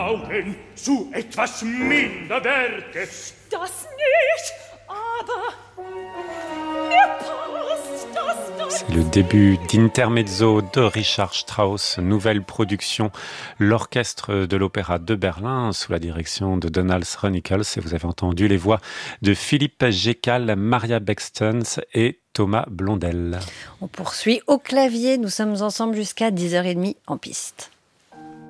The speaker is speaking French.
Augen zu etwas Minderwertes. Das nicht, aber mir passt das. C'est le début d'Intermezzo de Richard Strauss, nouvelle production, l'orchestre de l'Opéra de Berlin sous la direction de Donald Rønickel. Et vous avez entendu les voix de Philippe Gécal, Maria Bextons et Thomas Blondel. On poursuit au clavier, nous sommes ensemble jusqu'à 10h30 en piste.